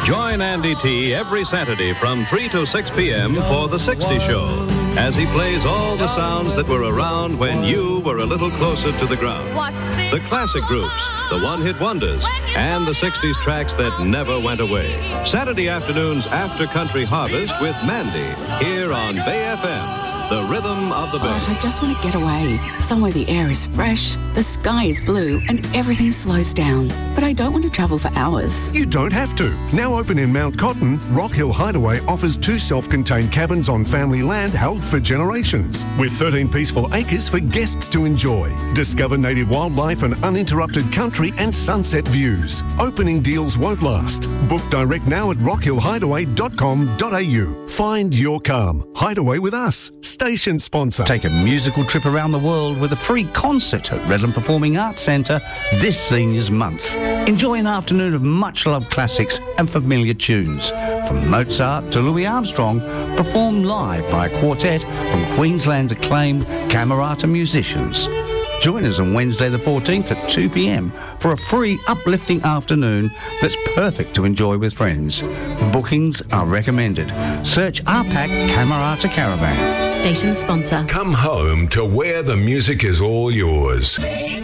Join Andy T. every Saturday from 3 to 6 p.m. for The 60 Show, as he plays all the sounds that were around when you were a little closer to the ground. The classic groups, the one-hit wonders, and the 60s tracks that never went away. Saturday afternoons after Country Harvest with Mandy, here on Bay FM. The rhythm of the Bay. I just want to get away. Somewhere the air is fresh, the sky is blue, and everything slows down. But I don't want to travel for hours. You don't have to. Now open in Mount Cotton, Rock Hill Hideaway offers 2 self-contained cabins on family land held for generations, with 13 peaceful acres for guests to enjoy. Discover native wildlife and uninterrupted country and sunset views. Opening deals won't last. Book direct now at rockhillhideaway.com.au. Find your calm. Hideaway with us. Station sponsor. Take a musical trip around the world with a free concert at Redland Performing Arts Centre this Seniors Month. Enjoy an afternoon of much-loved classics and familiar tunes, from Mozart to Louis Armstrong, performed live by a quartet from Queensland's acclaimed Camerata musicians. Join us on Wednesday the 14th at 2 p.m. for a free uplifting afternoon that's perfect to enjoy with friends. Bookings are recommended. Search RPAC Camerata Caravan. Station sponsor. Come home to where the music is all yours.